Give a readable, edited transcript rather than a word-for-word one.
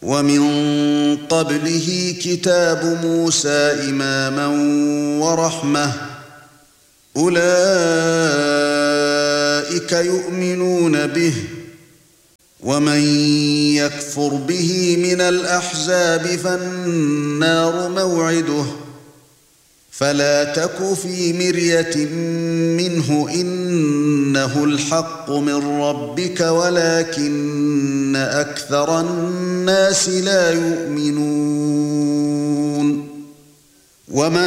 ومن قبله كتاب موسى إماما ورحمة أولئك يؤمنون به ومن يكفر به من الأحزاب فالنار موعده فلا تك في مرية منه إنه الحق من ربك ولكن أكثر الناس لا يؤمنون ومن